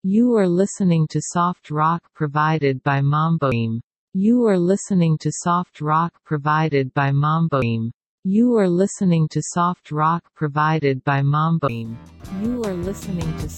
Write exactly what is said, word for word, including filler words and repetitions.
You are listening to soft rock provided by Mamboim. You are listening to soft rock provided by Mamboim. You are listening to soft rock provided by Mamboim. You are listening to